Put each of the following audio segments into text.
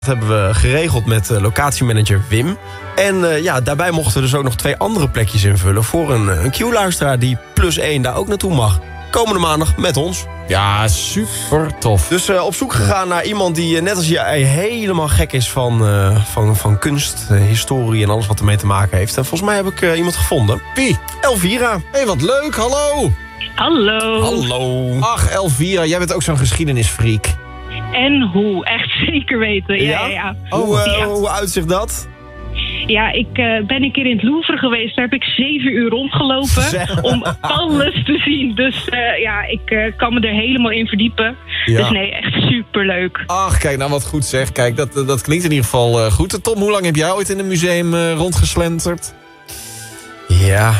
Dat hebben we geregeld met locatiemanager Wim. En daarbij mochten we dus ook nog 2 andere plekjes invullen... voor een Q-luisteraar die +1 daar ook naartoe mag. Komende maandag met ons. Ja, super tof. Dus op zoek gegaan naar iemand die net als jij helemaal gek is van kunst, historie en alles wat ermee te maken heeft. En volgens mij heb ik iemand gevonden. Wie? Elvira. Hé, wat leuk, hallo. Hallo. Hallo. Ach, Elvira, jij bent ook zo'n geschiedenisfreak. En hoe? Echt zeker weten. Ja. Hoe uitzicht dat? Ja, ik ben een keer in het Louvre geweest. Daar heb ik 7 uur rondgelopen om alles te zien. Dus ik kan me er helemaal in verdiepen. Ja. Dus nee, echt superleuk. Ach, kijk, nou wat goed zeg. Kijk, dat klinkt in ieder geval goed. Tom, hoe lang heb jij ooit in een museum rondgeslenterd? Ja,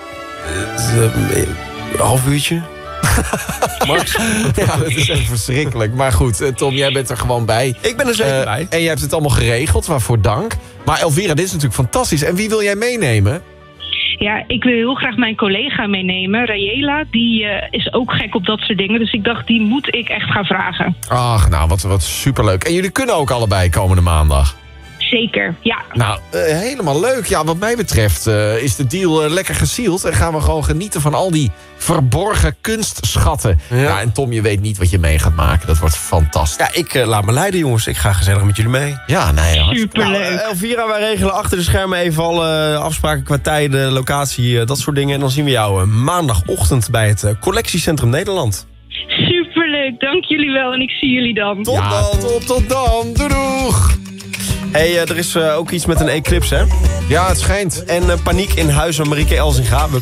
een half uurtje. Max? Ja, dat is echt verschrikkelijk. Maar goed, Tom, jij bent er gewoon bij. Ik ben er zeker bij. En jij hebt het allemaal geregeld, waarvoor dank. Maar Elvira, dit is natuurlijk fantastisch. En wie wil jij meenemen? Ja, ik wil heel graag mijn collega meenemen, Rayela. Die is ook gek op dat soort dingen. Dus ik dacht, die moet ik echt gaan vragen. Ach, nou, wat superleuk. En jullie kunnen ook allebei komende maandag. Zeker, ja. Nou, helemaal leuk. Ja, wat mij betreft is de deal lekker gesield. En gaan we gewoon genieten van al die verborgen kunstschatten. Ja, en Tom, je weet niet wat je mee gaat maken. Dat wordt fantastisch. Ja, ik laat me leiden, jongens. Ik ga gezellig met jullie mee. Ja, nee. Superleuk. Elvira, wij regelen achter de schermen even alle afspraken qua tijden, locatie, dat soort dingen. En dan zien we jou maandagochtend bij het Collectiecentrum Nederland. Superleuk, dank jullie wel. En ik zie jullie dan. Tot dan. Tot dan. Doei doeg. Hey, er is ook iets met een eclipse, hè? Ja, het schijnt. En paniek in huis van Marieke Elzinga. We